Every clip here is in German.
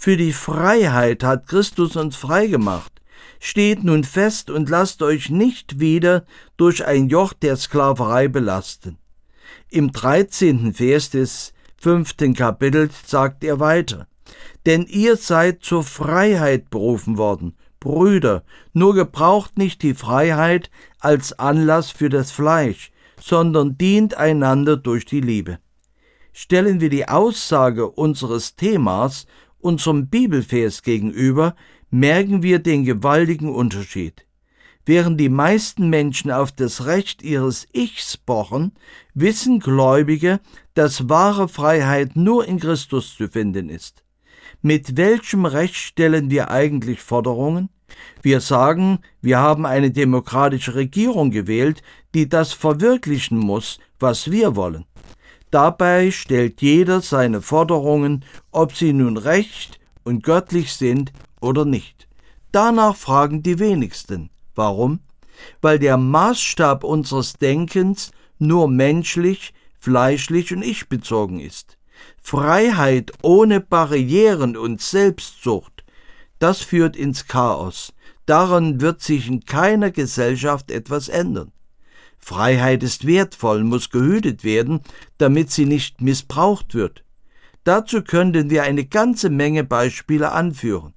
Für die Freiheit hat Christus uns freigemacht. Steht nun fest und lasst euch nicht wieder durch ein Joch der Sklaverei belasten. Im 13. Vers des 5. Kapitels sagt er weiter: Denn ihr seid zur Freiheit berufen worden. Brüder, nur gebraucht nicht die Freiheit als Anlass für das Fleisch, sondern dient einander durch die Liebe. Stellen wir die Aussage unseres Themas unserem Bibelvers gegenüber, merken wir den gewaltigen Unterschied. Während die meisten Menschen auf das Recht ihres Ichs pochen, wissen Gläubige, dass wahre Freiheit nur in Christus zu finden ist. Mit welchem Recht stellen wir eigentlich Forderungen? Wir sagen, wir haben eine demokratische Regierung gewählt, die das verwirklichen muss, was wir wollen. Dabei stellt jeder seine Forderungen, ob sie nun recht und göttlich sind oder nicht. Danach fragen die wenigsten. Warum? Weil der Maßstab unseres Denkens nur menschlich, fleischlich und ich-bezogen ist. Freiheit ohne Barrieren und Selbstsucht, das führt ins Chaos. Daran wird sich in keiner Gesellschaft etwas ändern. Freiheit ist wertvoll, muss gehütet werden, damit sie nicht missbraucht wird. Dazu könnten wir eine ganze Menge Beispiele anführen.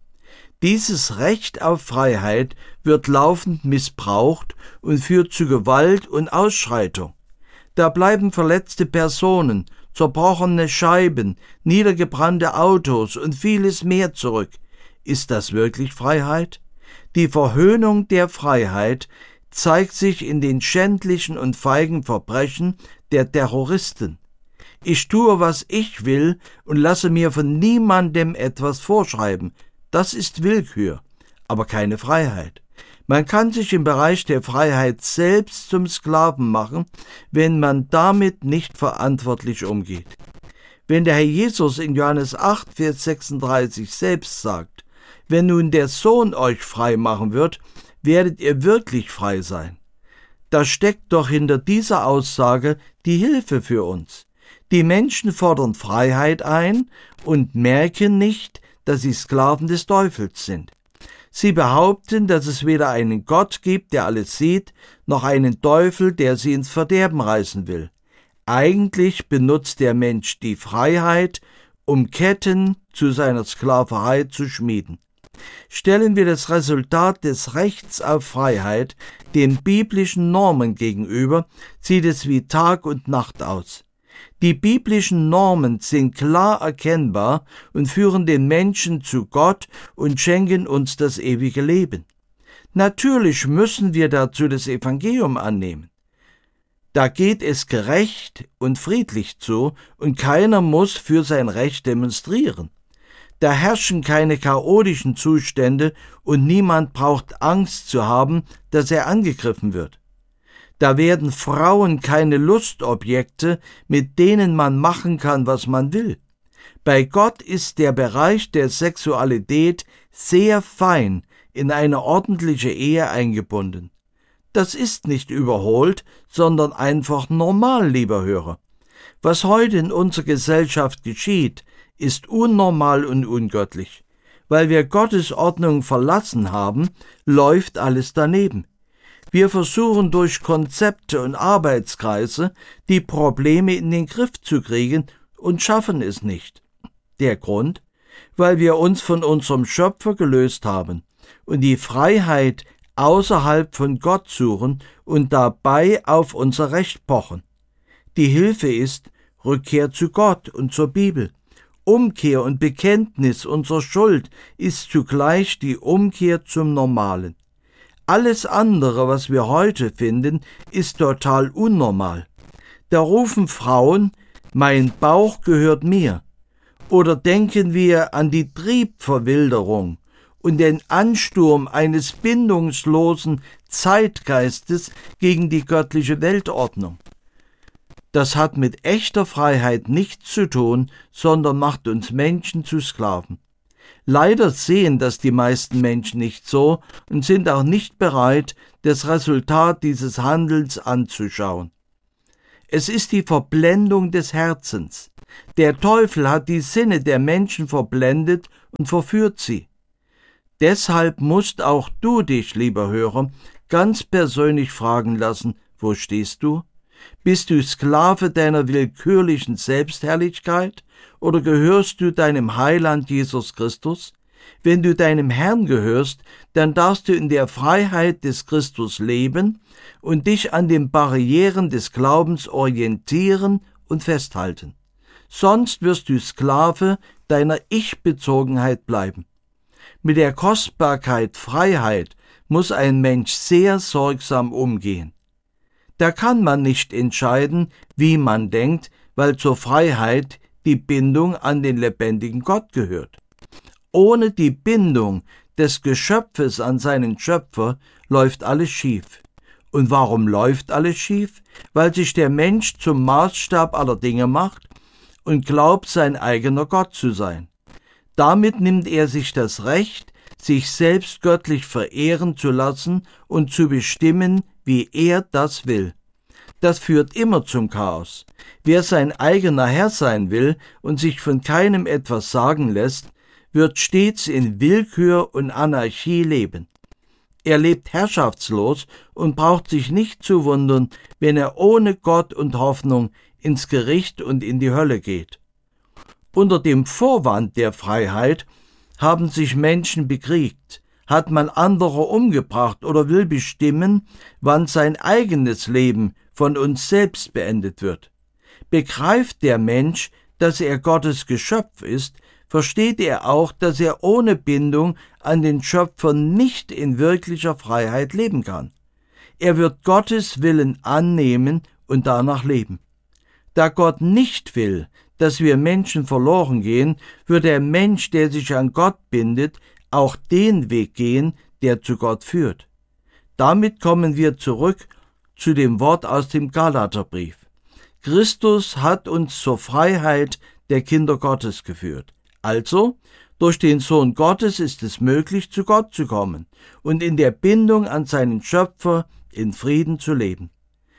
Dieses Recht auf Freiheit wird laufend missbraucht und führt zu Gewalt und Ausschreitung. Da bleiben verletzte Personen, zerbrochene Scheiben, niedergebrannte Autos und vieles mehr zurück. Ist das wirklich Freiheit? Die Verhöhnung der Freiheit zeigt sich in den schändlichen und feigen Verbrechen der Terroristen. Ich tue, was ich will und lasse mir von niemandem etwas vorschreiben. Das ist Willkür, aber keine Freiheit. Man kann sich im Bereich der Freiheit selbst zum Sklaven machen, wenn man damit nicht verantwortlich umgeht. Wenn der Herr Jesus in Johannes 8, Vers 36 selbst sagt: Wenn nun der Sohn euch frei machen wird, werdet ihr wirklich frei sein. Da steckt doch hinter dieser Aussage die Hilfe für uns. Die Menschen fordern Freiheit ein und merken nicht, dass sie Sklaven des Teufels sind. Sie behaupten, dass es weder einen Gott gibt, der alles sieht, noch einen Teufel, der sie ins Verderben reißen will. Eigentlich benutzt der Mensch die Freiheit, um Ketten zu seiner Sklaverei zu schmieden. Stellen wir das Resultat des Rechts auf Freiheit den biblischen Normen gegenüber, sieht es wie Tag und Nacht aus. Die biblischen Normen sind klar erkennbar und führen den Menschen zu Gott und schenken uns das ewige Leben. Natürlich müssen wir dazu das Evangelium annehmen. Da geht es gerecht und friedlich zu und keiner muss für sein Recht demonstrieren. Da herrschen keine chaotischen Zustände und niemand braucht Angst zu haben, dass er angegriffen wird. Da werden Frauen keine Lustobjekte, mit denen man machen kann, was man will. Bei Gott ist der Bereich der Sexualität sehr fein in eine ordentliche Ehe eingebunden. Das ist nicht überholt, sondern einfach normal, lieber Hörer. Was heute in unserer Gesellschaft geschieht, ist unnormal und ungöttlich. Weil wir Gottes Ordnung verlassen haben, läuft alles daneben. Wir versuchen durch Konzepte und Arbeitskreise die Probleme in den Griff zu kriegen und schaffen es nicht. Der Grund? Weil wir uns von unserem Schöpfer gelöst haben und die Freiheit außerhalb von Gott suchen und dabei auf unser Recht pochen. Die Hilfe ist Rückkehr zu Gott und zur Bibel. Umkehr und Bekenntnis unserer Schuld ist zugleich die Umkehr zum Normalen. Alles andere, was wir heute finden, ist total unnormal. Da rufen Frauen: Mein Bauch gehört mir. Oder denken wir an die Triebverwilderung und den Ansturm eines bindungslosen Zeitgeistes gegen die göttliche Weltordnung. Das hat mit echter Freiheit nichts zu tun, sondern macht uns Menschen zu Sklaven. Leider sehen das die meisten Menschen nicht so und sind auch nicht bereit, das Resultat dieses Handelns anzuschauen. Es ist die Verblendung des Herzens. Der Teufel hat die Sinne der Menschen verblendet und verführt sie. Deshalb musst auch du dich, lieber Hörer, ganz persönlich fragen lassen, wo stehst du? Bist du Sklave deiner willkürlichen Selbstherrlichkeit oder gehörst du deinem Heiland Jesus Christus? Wenn du deinem Herrn gehörst, dann darfst du in der Freiheit des Christus leben und dich an den Barrieren des Glaubens orientieren und festhalten. Sonst wirst du Sklave deiner Ich-Bezogenheit bleiben. Mit der Kostbarkeit Freiheit muss ein Mensch sehr sorgsam umgehen. Da kann man nicht entscheiden, wie man denkt, weil zur Freiheit die Bindung an den lebendigen Gott gehört. Ohne die Bindung des Geschöpfes an seinen Schöpfer läuft alles schief. Und warum läuft alles schief? Weil sich der Mensch zum Maßstab aller Dinge macht und glaubt, sein eigener Gott zu sein. Damit nimmt er sich das Recht, sich selbst göttlich verehren zu lassen und zu bestimmen, wie er das will. Das führt immer zum Chaos. Wer sein eigener Herr sein will und sich von keinem etwas sagen lässt, wird stets in Willkür und Anarchie leben. Er lebt herrschaftslos und braucht sich nicht zu wundern, wenn er ohne Gott und Hoffnung ins Gericht und in die Hölle geht. Unter dem Vorwand der Freiheit haben sich Menschen bekriegt, hat man andere umgebracht oder will bestimmen, wann sein eigenes Leben von uns selbst beendet wird. Begreift der Mensch, dass er Gottes Geschöpf ist, versteht er auch, dass er ohne Bindung an den Schöpfer nicht in wirklicher Freiheit leben kann. Er wird Gottes Willen annehmen und danach leben. Da Gott nicht will, dass wir Menschen verloren gehen, wird der Mensch, der sich an Gott bindet, auch den Weg gehen, der zu Gott führt. Damit kommen wir zurück zu dem Wort aus dem Galaterbrief. Christus hat uns zur Freiheit der Kinder Gottes geführt. Also, durch den Sohn Gottes ist es möglich, zu Gott zu kommen und in der Bindung an seinen Schöpfer in Frieden zu leben.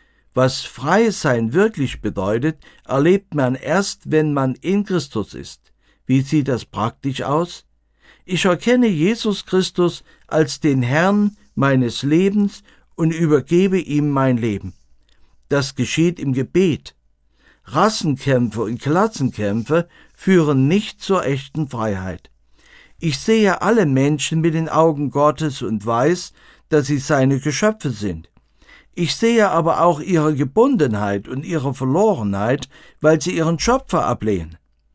Was Freisein wirklich bedeutet, erlebt man erst, wenn man in Christus ist. Wie sieht das praktisch aus? Ich erkenne Jesus Christus als den Herrn meines Lebens und übergebe ihm mein Leben. Das geschieht im Gebet. Rassenkämpfe und Klassenkämpfe führen nicht zur echten Freiheit. Ich sehe alle Menschen mit den Augen Gottes und weiß, dass sie seine Geschöpfe sind. Ich sehe aber auch ihre Gebundenheit und ihre Verlorenheit, weil sie ihren Schöpfer ablehnen.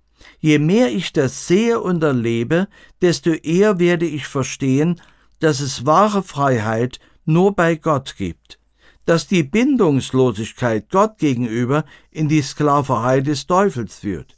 Je mehr ich das sehe und erlebe, desto eher werde ich verstehen, dass es wahre Freiheit nur bei Gott gibt, dass die Bindungslosigkeit Gott gegenüber in die Sklaverei des Teufels führt.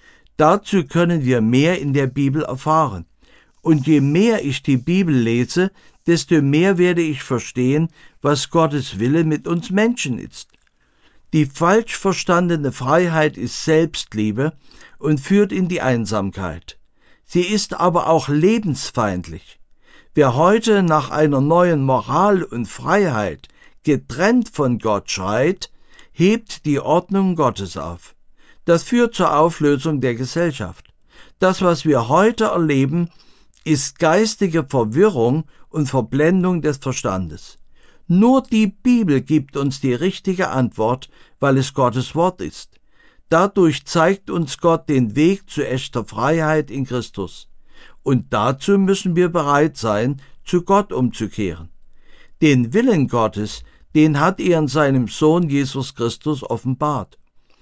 Dazu können wir mehr in der Bibel erfahren. Und je mehr ich die Bibel lese, desto mehr werde ich verstehen, was Gottes Wille mit uns Menschen ist. Die falsch verstandene Freiheit ist Selbstliebe und führt in die Einsamkeit. Sie ist aber auch lebensfeindlich. Wer heute nach einer neuen Moral und Freiheit getrennt von Gott schreit, hebt die Ordnung Gottes auf. Das führt zur Auflösung der Gesellschaft. Das, was wir heute erleben, ist geistige Verwirrung und Verblendung des Verstandes. Nur die Bibel gibt uns die richtige Antwort, weil es Gottes Wort ist. Dadurch zeigt uns Gott den Weg zu echter Freiheit in Christus. Und dazu müssen wir bereit sein, zu Gott umzukehren. Den Willen Gottes, den hat er in seinem Sohn Jesus Christus offenbart.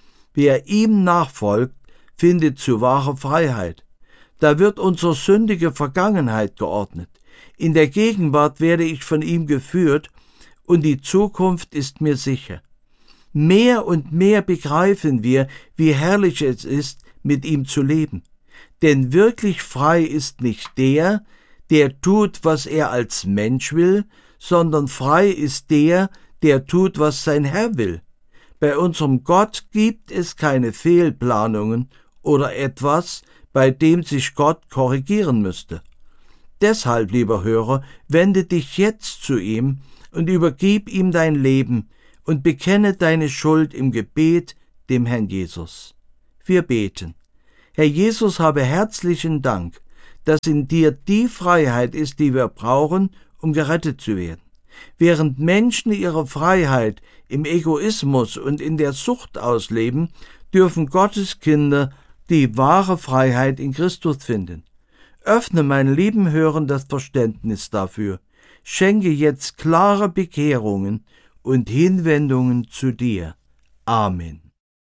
Wer ihm nachfolgt, findet zu wahrer Freiheit. Da wird unsere sündige Vergangenheit geordnet. In der Gegenwart werde ich von ihm geführt und die Zukunft ist mir sicher. Mehr und mehr begreifen wir, wie herrlich es ist, mit ihm zu leben. Denn wirklich frei ist nicht der, der tut, was er als Mensch will, sondern frei ist der, der tut, was sein Herr will. Bei unserem Gott gibt es keine Fehlplanungen oder etwas, bei dem sich Gott korrigieren müsste. Deshalb, lieber Hörer, wende dich jetzt zu ihm und übergib ihm dein Leben und bekenne deine Schuld im Gebet dem Herrn Jesus. Wir beten. Herr Jesus, habe herzlichen Dank, dass in dir die Freiheit ist, die wir brauchen, um gerettet zu werden. Während Menschen ihre Freiheit im Egoismus und in der Sucht ausleben, dürfen Gottes Kinder die wahre Freiheit in Christus finden. Öffne meinen lieben Hörern das Verständnis dafür. Schenke jetzt klare Bekehrungen und Hinwendungen zu dir. Amen.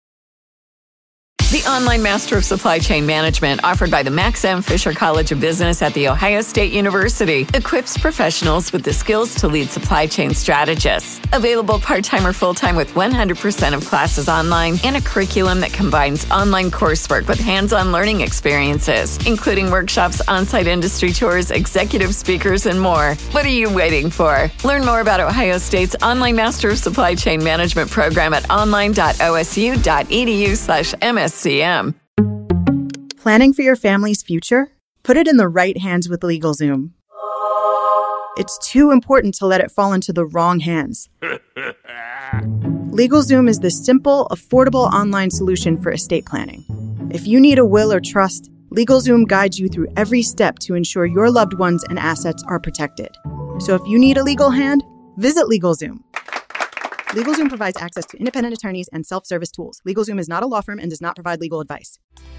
The Online Master of Supply Chain Management, offered by the Max M. Fisher College of Business at The Ohio State University, equips professionals with the skills to lead supply chain strategists. Available part-time or full-time with 100% of classes online and a curriculum that combines online coursework with hands-on learning experiences, including workshops, on-site industry tours, executive speakers, and more. What are you waiting for? Learn more about Ohio State's Online Master of Supply Chain Management program at online.osu.edu/MSCM. Planning for your family's future? Put it in the right hands with LegalZoom. It's too important to let it fall into the wrong hands. LegalZoom is the simple, affordable online solution for estate planning. If you need a will or trust, LegalZoom guides you through every step to ensure your loved ones and assets are protected. So if you need a legal hand, visit LegalZoom. LegalZoom provides access to independent attorneys and self-service tools. LegalZoom is not a law firm and does not provide legal advice.